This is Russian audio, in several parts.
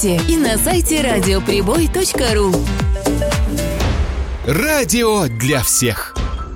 И на сайте радиоприбой.ру. Радио для всех.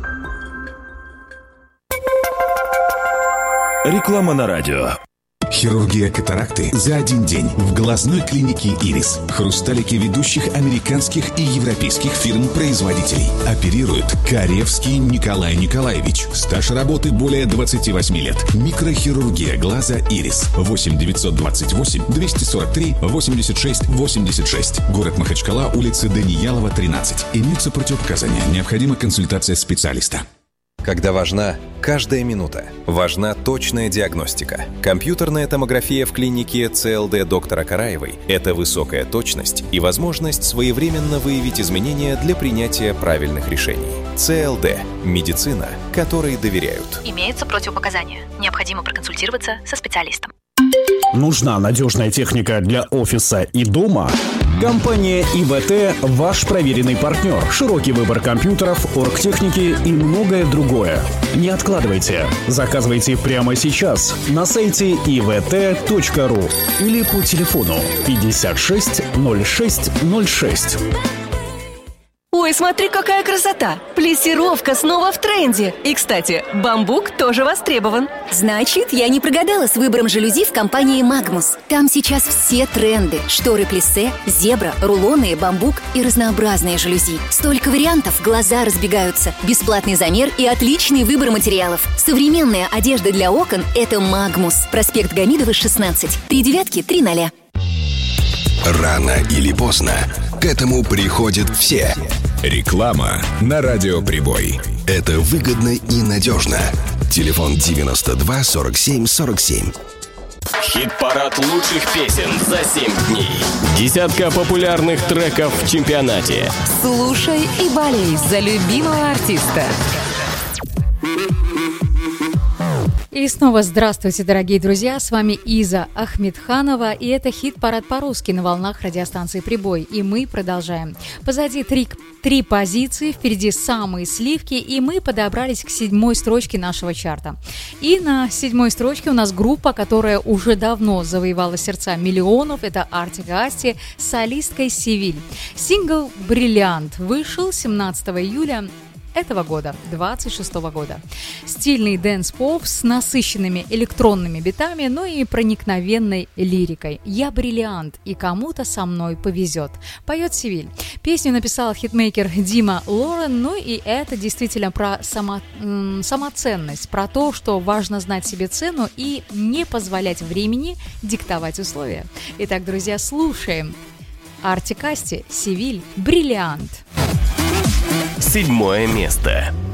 Реклама на радио. Хирургия катаракты за один день в глазной клинике «Ирис». Хрусталики ведущих американских и европейских фирм-производителей. Оперирует Каревский Николай Николаевич. Стаж работы более 28 лет. Микрохирургия глаза «Ирис». 8 928 243 86 86. Город Махачкала, улица Даниялова, 13. Имеются противопоказания. Необходима консультация специалиста. Когда важна каждая минута. Важна точная диагностика. Компьютерная томография в клинике ЦЛД доктора Караевой – это высокая точность и возможность своевременно выявить изменения для принятия правильных решений. ЦЛД – медицина, которой доверяют. Имеются противопоказания. Необходимо проконсультироваться со специалистом. Нужна надежная техника для офиса и дома? Компания ИВТ – ваш проверенный партнер. Широкий выбор компьютеров, оргтехники и многое другое. Не откладывайте. Заказывайте прямо сейчас на сайте ivt.ru или по телефону 56 06 06. Ой, смотри, какая красота! Плессировка снова в тренде. И, кстати, бамбук тоже востребован. Значит, я не прогадала с выбором жалюзи в компании «Магнус». Там сейчас все тренды. Шторы плиссе, зебра, рулоны, бамбук и разнообразные жалюзи. Столько вариантов, глаза разбегаются. Бесплатный замер и отличный выбор материалов. Современная одежда для окон – это «Магнус». Проспект Гамидова, 16. 3930. Рано или поздно к этому приходят все. Реклама на Радио Прибой. Это выгодно и надежно. Телефон 92 47 47. Хит-парад лучших песен за 7 дней. Десятка популярных треков в чемпионате. Слушай и болей за любимого артиста. И снова здравствуйте, дорогие друзья, с вами Иза Ахмедханова, и это хит-парад по-русски на волнах радиостанции «Прибой», и мы продолжаем. Позади три позиции, впереди самые сливки, и мы подобрались к 7-й строчке нашего чарта. И на 7-й строчке у нас группа, которая уже давно завоевала сердца миллионов, это Артик и Асти с солисткой «Севиль». Сингл «Бриллиант» вышел 17 июля этого года, 26-го года. Стильный дэнс-поп с насыщенными электронными битами, но и проникновенной лирикой. «Я бриллиант, и кому-то со мной повезет», поет «Севиль». Песню написал хитмейкер Дима Лорен, ну и это действительно про самоценность, про то, что важно знать себе цену и не позволять времени диктовать условия. Итак, друзья, слушаем. Артик и Асти, «Севиль», «Бриллиант». 7-е место.